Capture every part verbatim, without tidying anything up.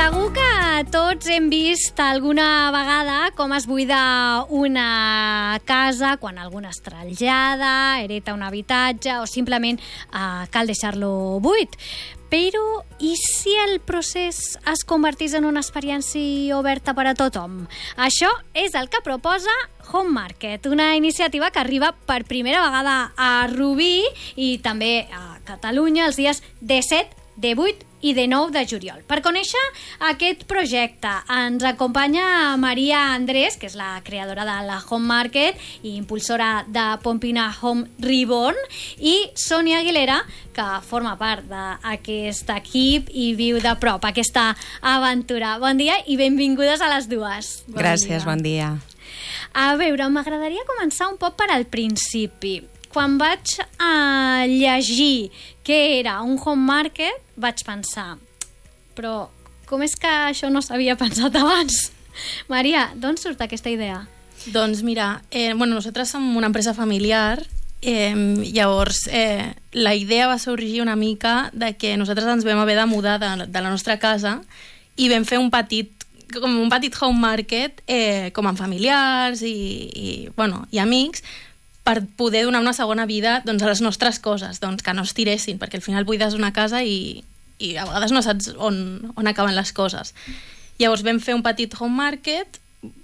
Segur que tots hem vist alguna vegada com es buida una casa quan algú es trasllada, hereta un habitatge o simplement eh, cal deixar-lo buit. Però i si el procés es convertís en una experiència oberta per a tothom? Això és el que proposa Home Market, una iniciativa que arriba per primera vegada a Rubí i també a Catalunya els dies disset, divuit i dinou de juliol. Per conèixer aquest projecte ens acompanya Maria Andrés, que és la creadora de la Home Market i impulsora de Pompina Home Reborn, i Sònia Aguilera, que forma part d'aquest equip i viu de prop aquesta aventura. Bon dia i benvingudes a les dues. Bon Gràcies, dia. Bon dia. A veure, m'agradaria començar un poc per al principi. Quan vaig a llegir què era un home market, vaig pensar, però com és que això no s'havia pensat abans? Maria, d'on surt aquesta idea? Doncs mira, eh, bueno, nosaltres som una empresa familiar, eh, llavors eh, la idea va sorgir una mica de que nosaltres ens vam haver de mudar de, de la nostra casa i vam fer un petit com un petit home market eh, com amb familiars i, i, bueno, i amics, per poder donar una segona vida doncs, a les nostres coses, doncs, que no es tiressin, perquè al final buides una casa i, i a vegades no saps on, on acaben les coses. Llavors vam fer un petit home market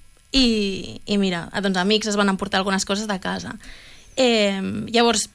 i, i mira, doncs, amics es van emportar algunes coses de casa. Eh, llavors,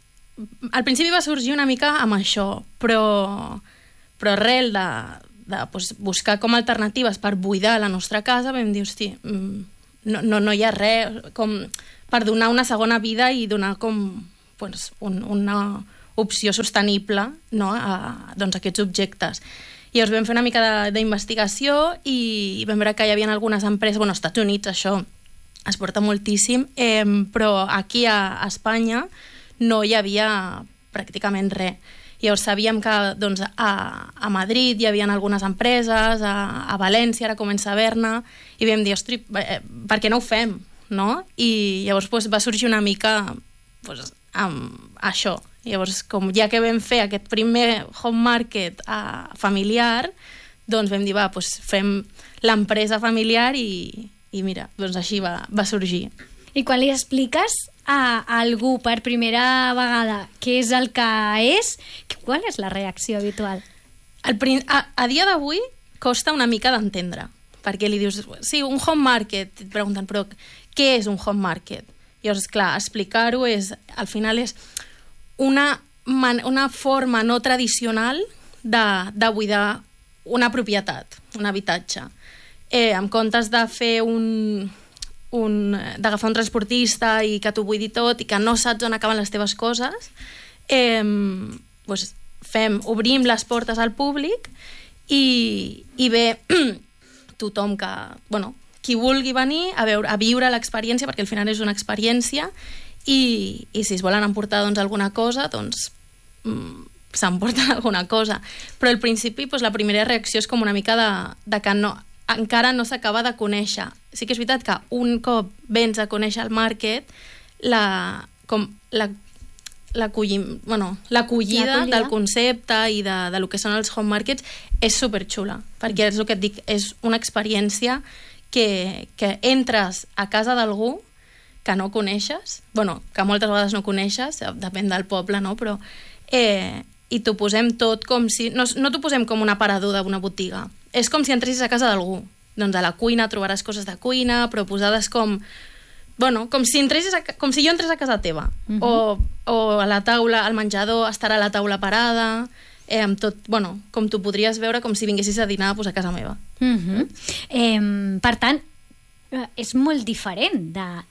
al principi va sorgir una mica amb això, però, però arrel de, de doncs, buscar com alternatives per buidar la nostra casa, vam dir, hosti, no, no, no hi ha res com per donar una segona vida i donar com doncs, un, una opció sostenible, no, a doncs, aquests objectes. I llavors vam fer una mica d'investigació i vam veure que hi havia algunes empreses, bueno, als Estats Units això es porta moltíssim, eh, però aquí a, a Espanya no hi havia pràcticament res. I llavors sabíem que doncs, a, a Madrid hi havia algunes empreses, a, a València ara comença a haver-ne, i vam dir, ostres, per què no ho fem? No? I llavors pues, va sorgir una mica pues, amb això. Llavors, com ja que vam fer aquest primer home market uh, familiar, doncs vam dir, va, pues, fem l'empresa familiar i, i mira, doncs així va, va sorgir. I quan li expliques a algú per primera vegada què és el que és, qual és la reacció habitual? El, a, a dia d'avui costa una mica d'entendre, perquè li dius, sí, un home market, et pregunten, però què és un home market? Llavors, clar, explicar-ho és, al final és una, man, una forma no tradicional de, de buidar una propietat, un habitatge. Eh, en comptes de fer un, un d'agafar un transportista i que t'ho buidi tot i que no saps on acaben les teves coses, eh, doncs fem, obrim les portes al públic i, i ve tothom que, bueno, qui vulgui venir a, veure, a viure l'experiència, perquè al final és una experiència, i, i si es volen emportar doncs, alguna cosa, doncs mm, s'emporten alguna cosa. Però al principi doncs, la primera reacció és com una mica de, de que no, encara no s'acaba de conèixer. Sí que és veritat que un cop vens a conèixer el market, la, com, la, l'acollim, bueno, l'acollida del concepte i de, de lo que són els home markets és superxula, perquè és el que et dic, és una experiència que, que entres a casa d'algú que no coneixes, bueno, que moltes vegades no coneixes, depèn del poble, no? Però eh, i t'ho posem tot com si... No, no t'ho posem com un aparador d'una botiga, és com si entressis a casa d'algú. Doncs a la cuina trobaràs coses de cuina, però posades com... Bueno, com si, entressis a, com si jo entrés a casa teva. Uh-huh. o, o a la taula, al menjador, estarà la taula parada, eh, amb tot, bueno, com tu podries veure com si vinguessis a dinar pues, a casa meva. Uh-huh. eh, per tant, és molt diferent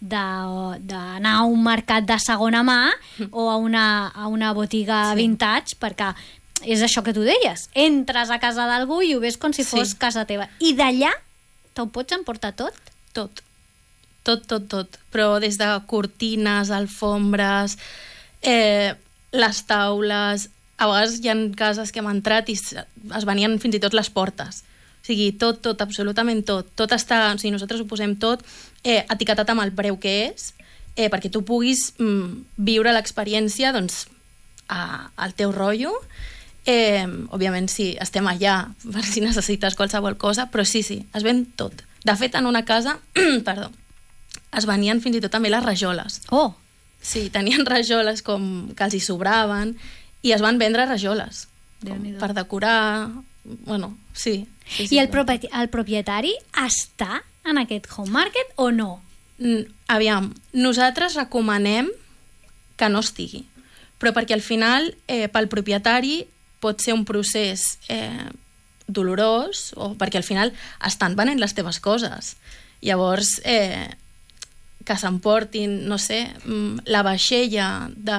d'anar a un mercat de segona mà uh-huh. o a una, a una botiga sí. vintage, perquè és això que tu deies, entres a casa d'algú i ho ves com si fos sí. casa teva, i d'allà te'l pots emportar tot? Tot. Tot, tot, tot. Però des de cortines, alfombres, eh, les taules... A vegades hi ha cases que hem entrat i es venien fins i tot les portes. O sigui, tot, tot, absolutament tot. Tot està... O sigui, nosaltres ho posem tot eh, etiquetat amb el preu que és, eh, perquè tu puguis mm, viure l'experiència doncs, a, al teu rotllo Eh, òbviament, sí, estem allà per si necessites qualsevol cosa, però sí, sí, es ven tot. De fet, en una casa, perdó, es venien fins i tot també les rajoles. Oh! Sí, tenien rajoles com que els hi sobraven i es van vendre rajoles per decorar, bueno, sí. sí, sí I el, propietari, el propietari està en aquest home market o no? Mm, aviam, nosaltres recomanem que no estigui, però perquè al final eh, pel propietari pot ser un procés eh, dolorós, o perquè al final estan venent les teves coses. Llavors, eh, que s'emportin, no sé, la vaixella de,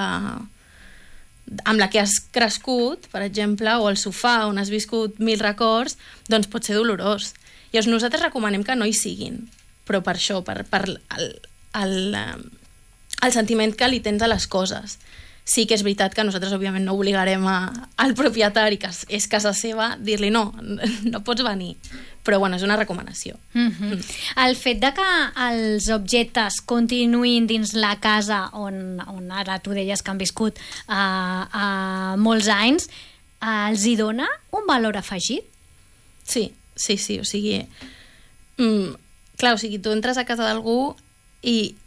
amb la que has crescut, per exemple, o el sofà on has viscut mil records, doncs pot ser dolorós. Llavors nosaltres recomanem que no hi siguin, però per això, per, per el, el, el sentiment que li tens a les coses. Sí que és veritat que nosaltres, òbviament, no obligarem a, al propietari, que és casa seva, dir-li no, no pots venir. Però, bueno, és una recomanació. Mm-hmm. Mm. El fet de que els objectes continuïn dins la casa on, on ara tu deies que han viscut uh, uh, molts anys, uh, els hi dona un valor afegit? Sí, sí, sí, o sigui... Mm, clar, o sigui, tu entres a casa d'algú i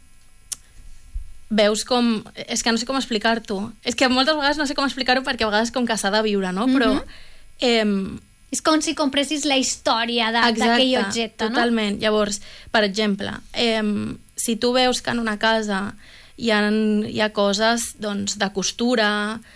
veus com... És que no sé com explicar-t'ho. És que moltes vegades no sé com explicar-ho perquè a vegades com que s'ha de viure, no? Però... Mm-hmm. Eh, és com si compressis la història d'aquell objecte, no? Totalment. Llavors, per exemple, eh, si tu veus que en una casa hi ha, hi ha coses doncs, de costura,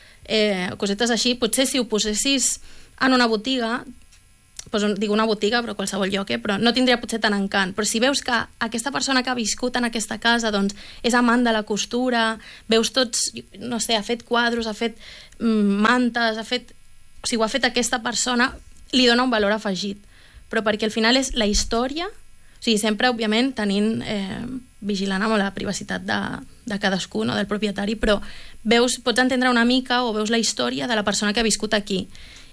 eh, cosetes així, potser si ho posessis en una botiga, doncs dic una botiga, però qualsevol lloc, eh? Però no tindria potser tant encant. Però si veus que aquesta persona que ha viscut en aquesta casa doncs, és amant de la costura, veus tots, no sé, ha fet quadros, ha fet mm, mantes, ha fet... O sigui, ho ha fet aquesta persona, li dona un valor afegit. Però perquè al final és la història, o sigui, sempre, òbviament, tenint, eh, vigilant amb la privacitat de, de cadascú, no? Del propietari, però veus, pots entendre una mica o veus la història de la persona que ha viscut aquí.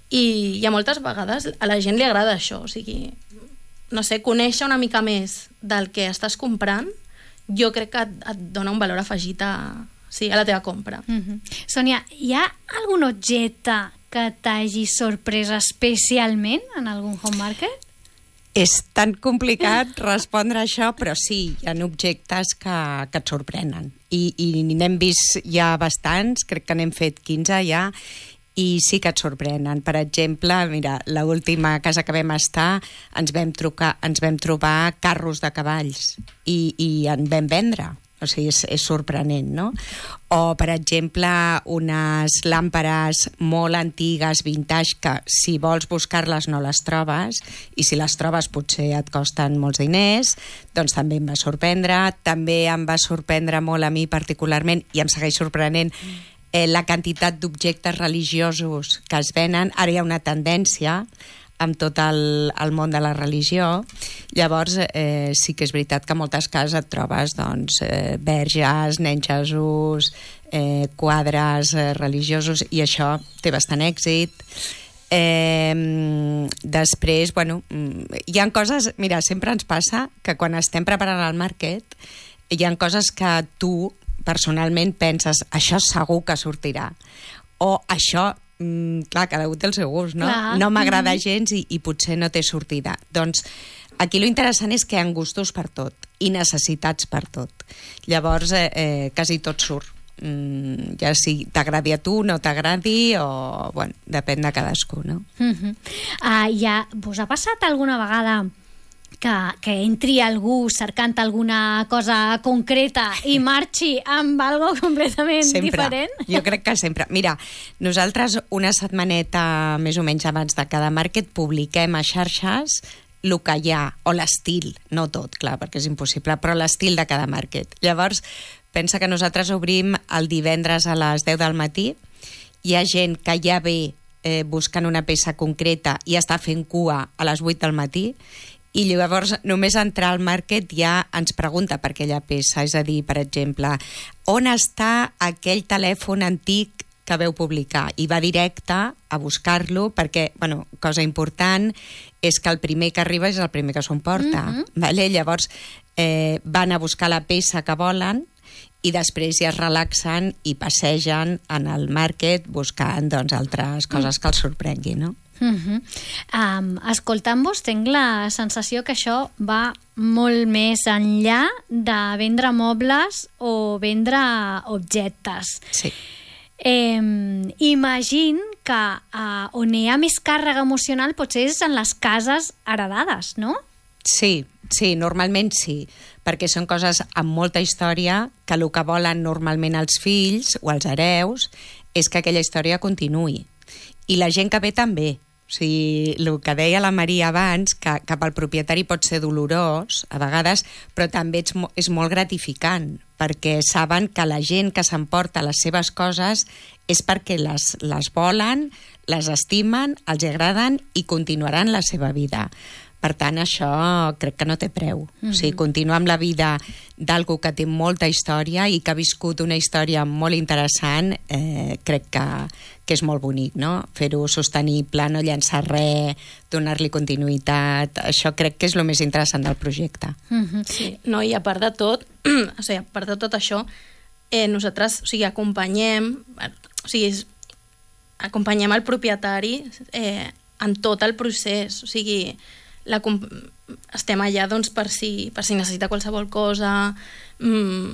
I hi ha moltes vegades a la gent li agrada això, o sigui, no sé, conèixer una mica més del que estàs comprant, jo crec que et, et dona un valor afegit a, sí, a la teva compra. Mm-hmm. Sònia, hi ha algun objecte que t'hagi sorprès especialment en algun home market? És tan complicat respondre això, però sí, hi ha objectes que, que et sorprenen. I, i n'hem vist ja bastants, crec que n'hem fet quinze ja, i sí que et sorprenen. Per exemple, mira, l'última casa que vam estar ens vam, trucar, ens vam trobar carros de cavalls i, i en vam vendre. O sigui, és, és sorprenent, no? O, per exemple, unes làmperes molt antigues, vintage, que si vols buscar-les no les trobes, i si les trobes potser et costen molts diners, doncs també em va sorprendre. També em va sorprendre molt a mi particularment, i em segueix sorprenent, eh, la quantitat d'objectes religiosos que es venen. Ara hi ha una tendència amb tot el, el món de la religió. Llavors, eh, sí que és veritat que a moltes cases et trobes doncs, eh, verges, nens Jesús, eh, quadres eh, religiosos, i això té bastant èxit. Eh, després, bueno, hi ha coses... Mira, sempre ens passa que quan estem preparant el market hi ha coses que tu personalment penses això segur que sortirà, o això Mm, clar, cada un té el seu gust, no? Clar. No m'agrada mm-hmm. gens i, i potser no té sortida. Doncs aquí lo interessant és que hi ha gustos per tot i necessitats per tot. Llavors, eh, eh, quasi tot surt. Mm, ja si t'agradi a tu, no t'agradi, o, bueno, depèn de cadascú, no? Mm-hmm. Uh, ja, vos ha passat alguna vegada que, que entri algú cercant alguna cosa concreta i marxi amb algo completament sempre. Diferent? Jo crec que sempre. Mira, nosaltres una setmaneta més o menys abans de cada market publiquem a xarxes el que hi ha, o l'estil, no tot, clar, perquè és impossible, però l'estil de cada market. Llavors, pensa que nosaltres obrim el divendres a les deu del matí, hi ha gent que ja ve eh, buscant una peça concreta i està fent cua a les vuit del matí, i llavors només entrar al market ja ens pregunta per aquella peça. És a dir, per exemple, on està aquell telèfon antic que veu publicar? I va directe a buscar-lo perquè, bueno, cosa important és que el primer que arriba és el primer que s'ho emporta. Mm-hmm. Vale? Llavors eh, van a buscar la peça que volen i després ja es relaxen i passegen en el market buscant doncs, altres coses que els sorprenguin, no? Uh -huh. um, escoltant-vos tinc la sensació que això va molt més enllà de vendre mobles o vendre objectes. Sí. Eh, imagino que uh, on hi ha més càrrega emocional potser és en les cases heredades, no? Sí, sí, normalment sí, perquè són coses amb molta història que el que volen normalment els fills o els hereus és que aquella història continuï. I la gent que ve també. O sigui, el que deia la Maria abans, que, que pel propietari pot ser dolorós, a vegades, però també és, és molt gratificant, perquè saben que la gent que s'emporta les seves coses és perquè les, les volen, les estimen, els agraden i continuaran la seva vida. Per tant, això crec que no té preu. Mm-hmm. O sigui, continuar amb la vida d'algú que té molta història i que ha viscut una història molt interessant, eh, crec que, que és molt bonic, no? Fer-ho sostenible, no llançar res, donar-li continuïtat, això crec que és el més interessant del projecte. Mm-hmm. Sí. No, i a part de tot, o sigui, a part de tot això, eh, nosaltres, o sigui, acompanyem, o sigui, acompanyem el propietari eh, en tot el procés, o sigui, La, estem allà doncs, per, si, per si necessita qualsevol cosa, mm,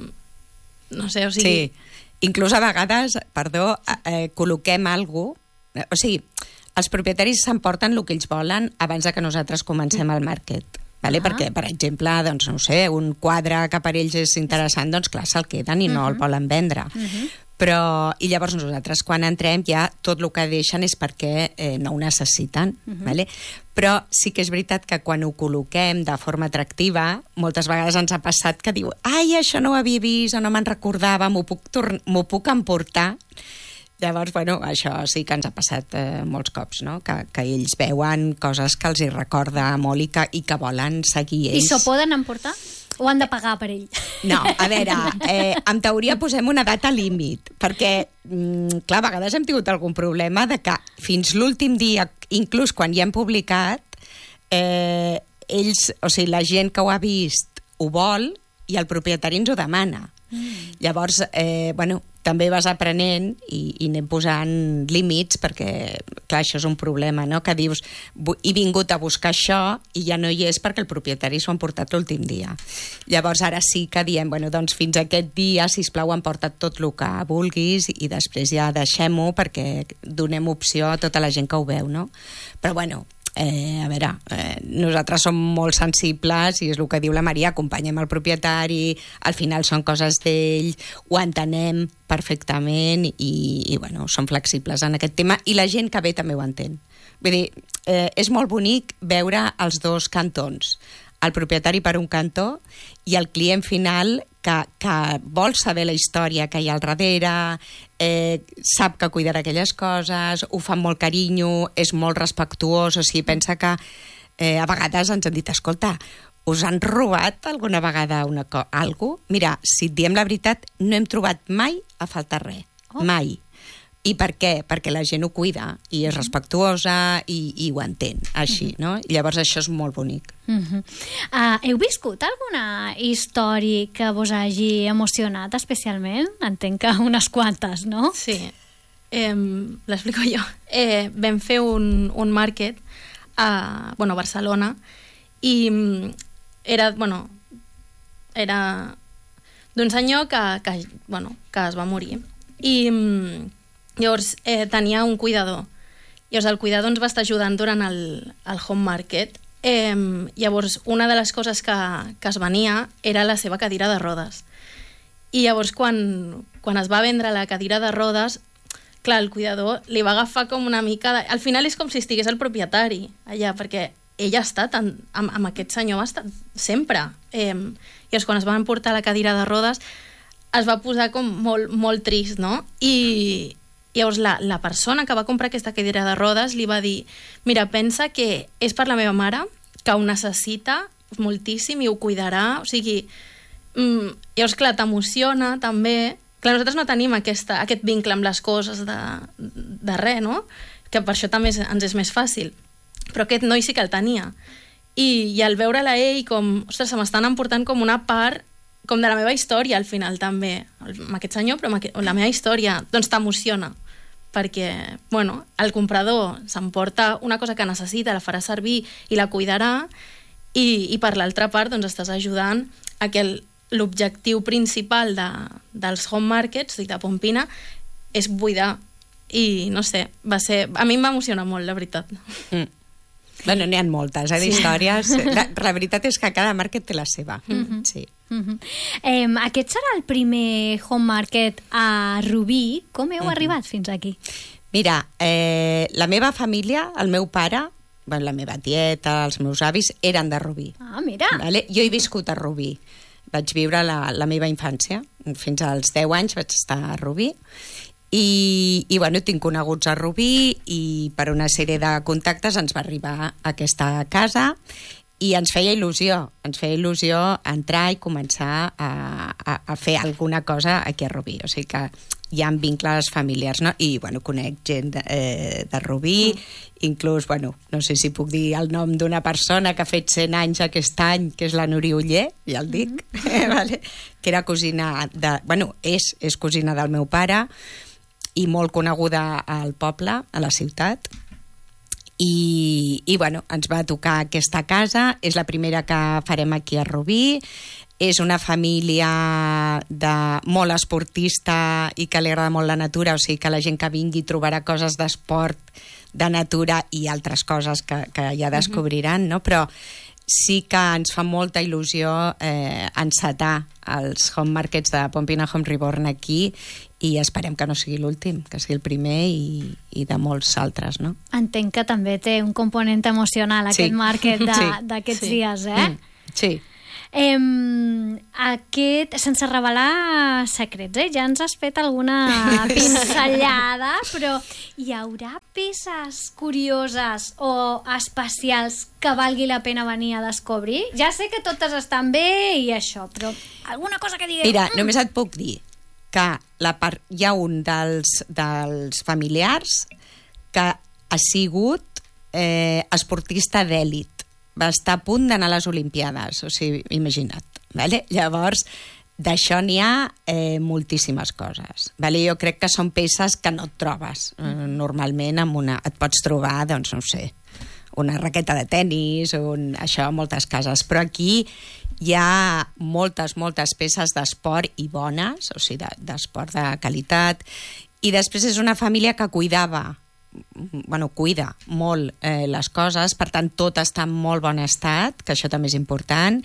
no sé, o sigui... Sí, inclús a vegades, perdó, eh, col·loquem alguna cosa, o sigui, els propietaris s'emporten el que ells volen abans de que nosaltres comencem el market. Vale? Uh -huh. Perquè, per exemple, doncs, no sé, un quadre que per ells és interessant, doncs clar, se'l queden i no uh -huh. el volen vendre. Uh -huh. Però, i llavors nosaltres quan entrem ja tot el que deixen és perquè eh, no ho necessiten, uh -huh. vale? Però sí que és veritat que quan ho col·loquem de forma atractiva, moltes vegades ens ha passat que diu, ai, això no ho havia vist o no me'n recordava, m'ho puc, m'ho puc emportar. Llavors, bueno, això sí que ens ha passat eh, molts cops, no? Que, que ells veuen coses que els hi recorda molt i que, i que volen seguir ells. I s'ho poden emportar? O han de pagar per ell? No, a veure, eh, en teoria posem una data límit, perquè, mm, clar, a vegades hem tingut algun problema de que fins l'últim dia, inclús quan ja hem publicat, eh, ells, o sigui, la gent que ho ha vist ho vol i el propietari ens ho demana. Mm. Llavors, eh, bueno, també vas aprenent i, i anem posant límits perquè, clar, això és un problema, no? Que dius, he vingut a buscar això i ja no hi és perquè el propietari s'ho ha emportat l'últim dia. Llavors ara sí que diem, bueno, doncs fins a aquest dia, sisplau, emporta't tot el que vulguis i després ja deixem-ho perquè donem opció a tota la gent que ho veu, no? Però bueno, Eh, a veure, eh, nosaltres som molt sensibles i és el que diu la Maria, acompanyem el propietari, al final són coses d'ell, ho entenem perfectament i, i bueno, som flexibles en aquest tema i la gent que ve també ho entén. Vull dir, eh, és molt bonic veure els dos cantons, el propietari per un cantó i el client final que, que vol saber la història que hi ha al darrere, eh, sap que cuidarà aquelles coses, ho fa amb molt carinyo, és molt respectuós, o sigui, pensa que eh, a vegades ens han dit, escolta, us han robat alguna vegada una co- algo? Mira, si et diem la veritat, no hem trobat mai a faltar res, oh. mai. I per què? Perquè la gent ho cuida i és respectuosa i, i ho entén, així, no? I llavors això és molt bonic. Uh-huh. Uh, heu viscut alguna història que vos hagi emocionat especialment? Entenc que unes quantes, no? Sí. Eh, l'explico jo. Eh, vam fer un, un market a, bueno, a Barcelona i era, bueno, era d'un senyor que, que, bueno, que es va morir. I llavors eh, tenia un cuidador. Llavors el cuidador ens va estar ajudant durant el, el home market. Eh, llavors una de les coses que, que es venia era la seva cadira de rodes. I llavors quan, quan es va vendre la cadira de rodes, clar, el cuidador li va agafar com una mica... De... Al final és com si estigués el propietari allà, perquè ell ha estat en, amb, amb aquest senyor, ha estat sempre. Eh, llavors quan es van portar la cadira de rodes es va posar com molt, molt trist, no? I llavors la, la persona que va comprar aquesta cadira de rodes li va dir, mira, pensa que és per la meva mare, que ho necessita moltíssim i ho cuidarà, o sigui, mm, llavors clar, t'emociona també, clar, nosaltres no tenim aquesta, aquest vincle amb les coses de, de res, no? Que per això també és, ens és més fàcil, però aquest noi sí que el tenia, i, i al veure-la ell com, ostres, se m'estan emportant com una part com de la meva història, al final, també. Amb aquest senyor, però amb aquest, la meva història, doncs t'emociona. Perquè, bueno, el comprador s'emporta una cosa que necessita, la farà servir i la cuidarà, i, i per l'altra part, doncs, estàs ajudant a que l'objectiu principal de, dels home markets i de Pompina és buidar. I, no sé, va ser... A mi em va emocionar molt, la veritat. Mm. Bueno, n'hi ha moltes, eh, d'històries. Sí. La, la veritat és que cada market té la seva. Mm-hmm. Sí. Mm-hmm. eh, aquest serà el primer home market a Rubí. Com heu mm-hmm. arribat fins aquí? Mira, eh, la meva família, el meu pare, bueno, la meva tieta, els meus avis, eren de Rubí. Ah, mira. Vale? Jo he viscut a Rubí. Vaig viure la, la meva infància. Fins als deu anys vaig estar a Rubí. I, i bueno, tinc coneguts a Rubí i per una sèrie de contactes ens va arribar a aquesta casa i ens feia il·lusió, ens feia il·lusió entrar i començar a, a, a fer alguna cosa aquí a Rubí, o sigui que hi ha vincles familiars, no? I bueno, conec gent de, eh, de Rubí, mm. inclús, bueno, no sé si puc dir el nom d'una persona que ha fet cent anys aquest any, que és la Nuri Uller, ja el dic, mm. vale? Que era cosina de... Bueno, és, és cosina del meu pare, i molt coneguda al poble, a la ciutat, i, i bueno, ens va tocar aquesta casa, és la primera que farem aquí a Rubí, és una família de molt esportista i que li agrada molt la natura, o sigui que la gent que vingui trobarà coses d'esport, de natura i altres coses que, que ja descobriran, no? Però sí que ens fa molta il·lusió eh, encetar els home markets de Pompina Home Reborn aquí i esperem que no sigui l'últim, que sigui el primer i, i de molts altres, no? Entenc que també té un component emocional aquest sí. market d'aquests sí. sí. dies, eh? Mm. Sí. Eh, aquest, sense revelar secrets, eh? Ja ens has fet alguna pinzellada, però hi haurà peces curioses o especials que valgui la pena venir a descobrir? Ja sé que totes estan bé i això, però alguna cosa que digueu... Mira, mm. només et puc dir que la part, hi ha un dels, dels familiars que ha sigut eh, esportista d'èlit. Va estar a punt d'anar a les Olimpiades, o sigui, imagina't. Vale? Llavors, d'això n'hi ha eh, moltíssimes coses. Vale? Jo crec que són peces que no et trobes. Eh, normalment amb una, et pots trobar, doncs, no sé, una raqueta de tennis, un, això a moltes cases. Però aquí hi ha moltes, moltes peces d'esport i bones, o sigui, d'esport de qualitat. I després és una família que cuidava bueno, cuida molt eh, les coses, per tant tot està en molt bon estat, que això també és important,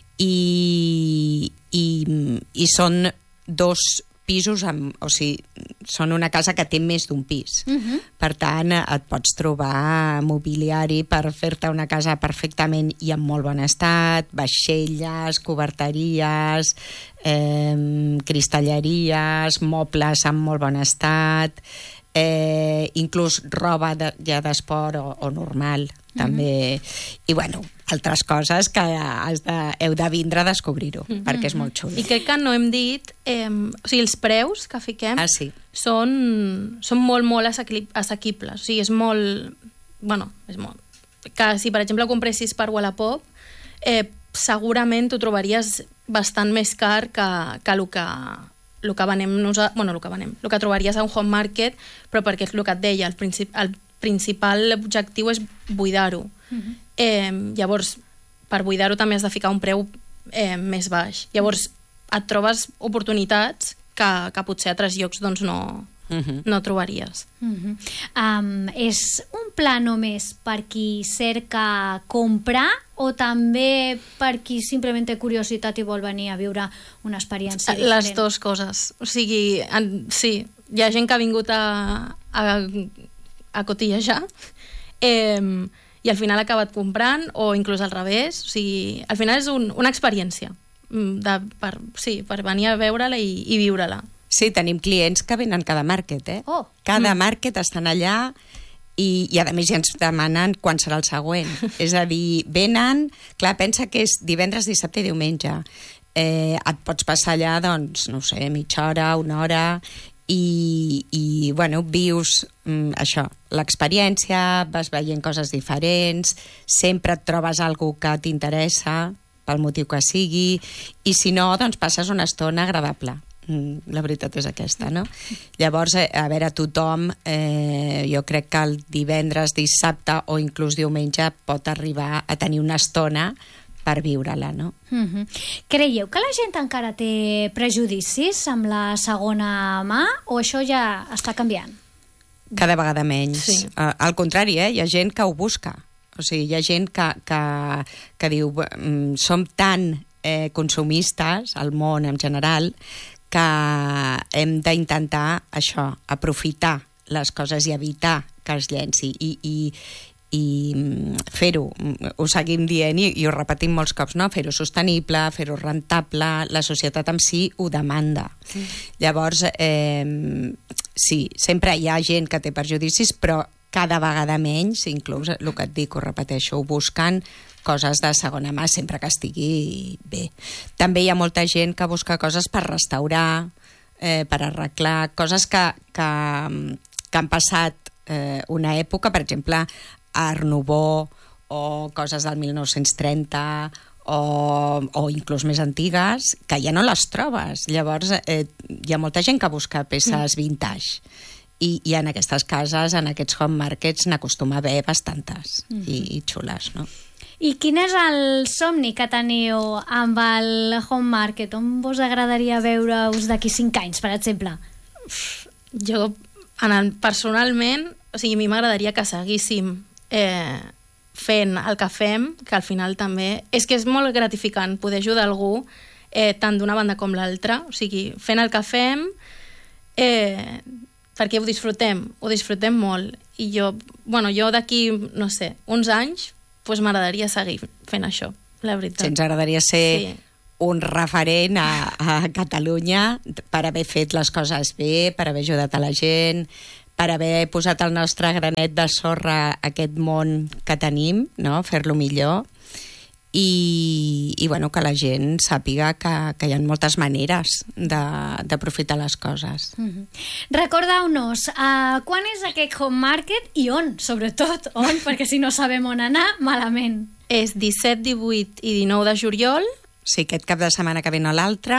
i, i, i són dos pisos, amb, o sigui, són una casa que té més d'un pis. Uh-huh. Per tant, et pots trobar mobiliari per fer-te una casa perfectament i en molt bon estat, vaixelles, coberteries, eh, cristalleries, mobles en molt bon estat, eh, inclús roba de, ja d'esport o, o normal, també. Mm-hmm. I, bueno, altres coses que has de, heu de vindre a descobrir-ho, mm-hmm. perquè és molt xulo. I crec que no hem dit... Eh, o sigui, els preus que fiquem ah, sí. són, són molt, molt assequibles. O sigui, és molt... Bueno, és molt... Que si, per exemple, ho compressis per Wallapop, eh, segurament t'ho trobaries bastant més car que, que el que... el que venem nosaltres, bueno, el que venem, el que trobaries a un home market, però perquè és el que et deia, el, princip, el principal objectiu és buidar-ho. Uh-huh. Eh, llavors, per buidar-ho també has de ficar un preu eh, més baix. Llavors, et trobes oportunitats que, que potser a altres llocs doncs, no, uh-huh. no trobaries. Uh-huh. Um, és un pla només per qui cerca comprar o també per qui simplement té curiositat i vol venir a viure una experiència diferent? Les dues coses. O sigui, en, sí, hi ha gent que ha vingut a, a, a cotillejar eh, i al final ha acabat comprant o inclús al revés. O sigui, al final és un, una experiència de, per, sí, per venir a veure-la i, i viure-la. Sí, tenim clients que venen cada market, eh? Oh. Cada mm. market estan allà i, i a més ja ens demanen quan serà el següent. És a dir, venen... Clar, pensa que és divendres, dissabte i diumenge. Eh, et pots passar allà, doncs, no sé, mitja hora, una hora, i, i bueno, vius mm, això, l'experiència, vas veient coses diferents, sempre et trobes algú que t'interessa, pel motiu que sigui, i si no, doncs passes una estona agradable. La veritat és aquesta, no? Llavors, a veure, tothom, eh, jo crec que el divendres, dissabte o inclús diumenge pot arribar a tenir una estona per viure-la, no? Mm-hmm. Creieu que la gent encara té prejudicis amb la segona mà o això ja està canviant? Cada vegada menys. Sí. Uh, al contrari, eh? Hi ha gent que ho busca. O sigui, hi ha gent que, que, que diu mm, som tan eh, consumistes, al món en general, que hem d'intentar això, aprofitar les coses i evitar que es llenci. I, i, i fer-ho, ho seguim dient i, i ho repetim molts cops, no? Fer-ho sostenible, fer-ho rentable, la societat en si ho demanda. Sí. Llavors, eh, sí, sempre hi ha gent que té perjudicis, però cada vegada menys, inclús el que et dic, ho repeteixo, ho busquen coses de segona mà, sempre que estigui bé. També hi ha molta gent que busca coses per restaurar, eh, per arreglar, coses que, que, que han passat eh, una època, per exemple, Art Nouveau o coses del mil nou-cents trenta o, o inclús més antigues, que ja no les trobes. Llavors, eh, hi ha molta gent que busca peces vintage. I, i en aquestes cases, en aquests home markets, n'acostuma a haver bastantes mm-hmm. i, i xules, no? I quin és el somni que teniu amb el home market? On vos agradaria veure-us d'aquí cinc anys, per exemple? Jo, en el, personalment, o sigui, a mi m'agradaria que seguíssim eh, fent el que fem, que al final també... És que és molt gratificant poder ajudar algú, eh, tant d'una banda com l'altra, o sigui, fent el que fem, eh, perquè ho disfrutem, ho disfrutem molt. I jo, bueno, jo d'aquí, no sé, uns anys, pues m'agradaria seguir fent això, la veritat. Sí, ens agradaria ser sí. un referent a, a Catalunya per haver fet les coses bé, per haver ajudat a la gent, per haver posat el nostre granet de sorra a aquest món que tenim, no? Fer-lo millor. I, i bueno, que la gent sàpiga que, que hi ha moltes maneres d'aprofitar les coses. Mm-hmm. Recordeu-nos, uh, quan és aquest home market i on, sobretot, on? Perquè si no sabem on anar, malament. És disset, divuit i dinou de juliol. Sí, aquest cap de setmana que ve no l'altre,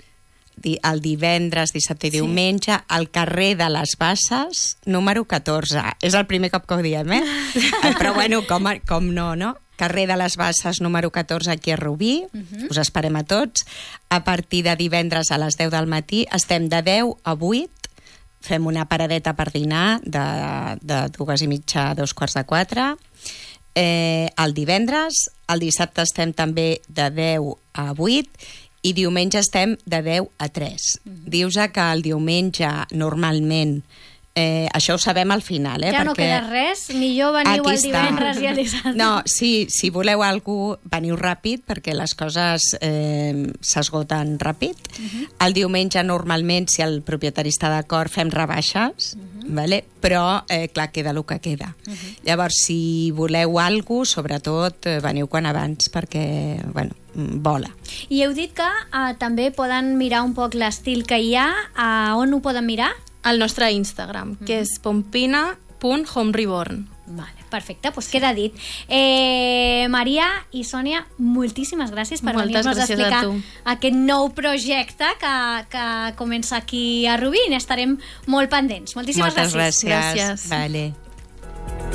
el divendres, dissabte i diumenge, sí. al carrer de les Basses, número catorze. És el primer cop que ho diem, eh? Però bueno, com, com no, no? Carrer de les Basses, número catorze, aquí a Rubí. Uh-huh. Us esperem a tots. A partir de divendres a les deu del matí estem de deu a vuit. Fem una paradeta per dinar de, de dues i mitja a dos quarts de quatre. Eh, el divendres, el dissabte estem també de deu a vuit i diumenge estem de deu a tres. Uh-huh. Dius que el diumenge normalment... Eh, això ho sabem al final, eh? Ja perquè no queda res, millor veniu el divendres i el dissabte. No, si, si voleu algú, veniu ràpid, perquè les coses eh, s'esgoten ràpid. Uh-huh. El diumenge, normalment, si el propietari està d'acord, fem rebaixes, uh-huh. vale? Però, eh, clar, queda el que queda. Uh-huh. Llavors, si voleu algú, sobretot, eh, veniu quan abans, perquè, bueno, vola. I heu dit que eh, també poden mirar un poc l'estil que hi ha. A on ho poden mirar? Al nostre Instagram, mm-hmm. que és pompina punt home reborn. Vale, perfecte, doncs queda dit. Eh, Maria i Sònia, moltíssimes gràcies per venir-nos a explicar a aquest nou projecte que, que comença aquí a Rubí. N'estarem molt pendents. Moltíssimes Moltes gràcies. gràcies. gràcies. Vale.